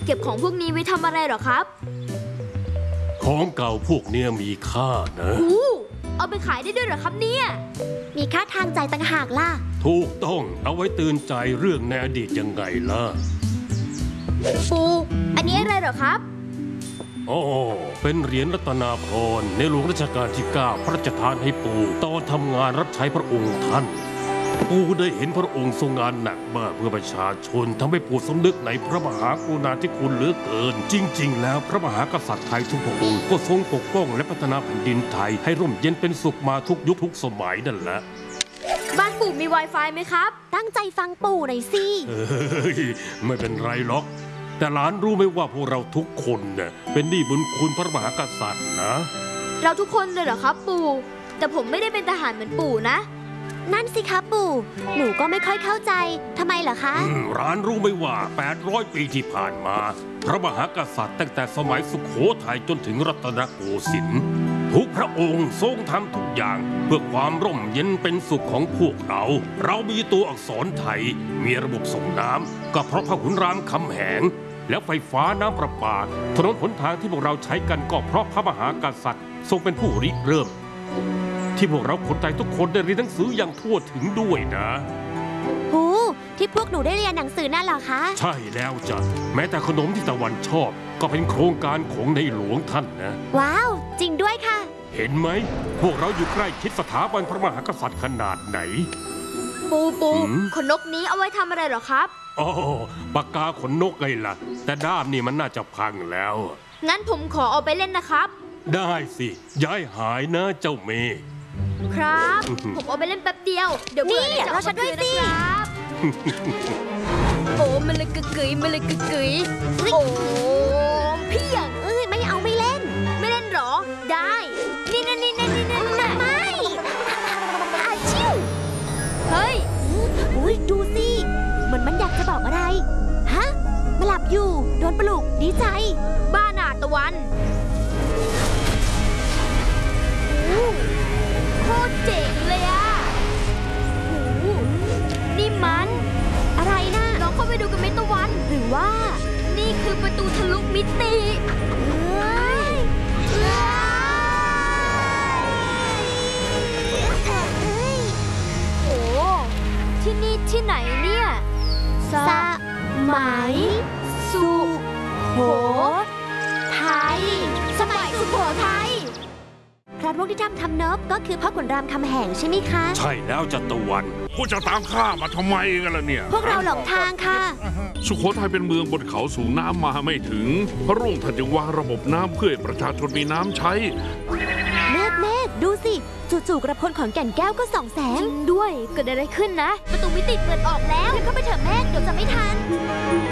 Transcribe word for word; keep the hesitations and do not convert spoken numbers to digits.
เก็บของพวกนี้ไว้ทำอะไรหรอครับของเก่าพวกเนี้ยมีค่านะอู้เอาไปขายได้ด้วยเหรอครับเนี่ยมีค่าทางใจต่างหากล่ะถูกต้องเอาไว้ตื่นใจเรื่องในอดีตยังไงล่ะปูอันนี้อะไรเหรอครับอ๋อเป็นเหรียญรัตนาพรในหลวงรัชกาลที่เก้าพระราชทานให้ปู่ตอนทำงานรับใช้พระองค์ท่านปู่ได้เห็นพระองค์ทรงงานหนักมากเพื่อประชาชนทำให้ปู่สำนึกในพระมหากรุณาธิคุณเหลือเกินจริงๆแล้วพระมหากษัตริย์ไทยทุกพระองค์ก็ทรงปกป้องและพัฒนาแผ่นดินไทยให้ร่มเย็นเป็นสุขมาทุกยุคทุกสมัยนั่นแหละบ้านปู่มี Wi-Fi ไหมครับตั้งใจฟังปู่หน่อยสิไม่เป็นไรหรอกแต่หลานรู้ไหมว่าพวกเราทุกคนเนี่ยเป็นหนี้บุญคุณพระมหากษัตริย์นะเราทุกคนเลยเหรอครับปู่แต่ผมไม่ได้เป็นทหารเหมือนปู่นะนั่นสิครับปู่หนูก็ไม่ค่อยเข้าใจทำไมเหรอคะหลานรู้ไหมว่าแปดร้อยปีที่ผ่านมาพระมหากษัตริย์ตั้งแต่สมัยสุโขทัยจนถึงรัตนโกสินทร์ทุกพระองค์ทรงทำทุกอย่างเพื่อความร่มเย็นเป็นสุขของพวกเราเรามีตัวอักษรไทยมีระบบส่งน้ำก็เพราะพระขุนรามคำแหงแล้วไฟฟ้าน้ำประปาถนนหนทางที่พวกเราใช้กันก็เพราะพระมหากษัตริย์ทรงเป็นผู้ริเริ่มที่พวกเราคนไทยทุกคนได้เรียนหนังสืออย่างทั่วถึงด้วยนะหูที่พวกหนูได้เรียนหนังสือนั่นเหรอคะใช่แล้วจ้ะแม้แต่ขนมที่ตะวันชอบก็เป็นโครงการของในหลวงท่านนะว้าวจริงด้วยค่ะเห็นไหมพวกเราอยู่ใกล้ชิดสถาบันพระมหากษัตริย์ขนาดไหนปูปูขนนกนี้เอาไว้ทำอะไรหรอครับอ๋อปากกาขนนกไงล่ะแต่ด้ามนี่มันน่าจะพังแล้วงั้นผมขอเอาไปเล่นนะครับได้สิย้ายหายนะเจ้าเมย์ครับผมเอาไปเล่นแป๊บเดียวเดี๋ยวนี่เราฉันด้วยสิโอ้มันเลยกึกกึ๋ยมันเลยกึกกึ๋ยโอ้พี่อย่างเอ้ยไม่เอาไม่เล่นไม่เล่นหรอได้นี่นี่นี่นี่นี่นี่ไม่อาชิวเฮ้ยอุ้ยดูสิเหมือนมันอยากจะบอกอะไรฮะมาหลับอยู่โดนปลุกดีใจบ้าหนาตะวันโคตรเจ๋งเลยอะโหนี่มันอะไรนะลองเข้าไปดูกันไหมตะวันหรือว่านี่คือประตูทะลุมิติเฮ้ยโอ้ที่นี่ที่ไหนเนี่ยสมัยสุโขทัยสมัยสุโขทัยพระร่วงที่ทำทำเนิบก็คือพ่อขุนรามคำแหงใช่ไหมคะใช่แล้วจัตวันพวกจะตามข้ามาทำไมกันล่ะเนี่ยพวกเราหลงทางค่ะสุโขทัยเป็นเมืองบนเขาสูงน้ำมาไม่ถึงพระร่วงท่านจึงวางระบบน้ำเพื่อให้ประชาชนมีน้ำใช้เมฆเมฆดูสิจู่ๆกระพลของแก่นแก้วก็ส่องแสงจริงด้วยเกิดอะไรขึ้นนะประตูมิติเปิดออกแล้วเข้าไปเถอะเมฆเดี๋ยวจะไม่ทัน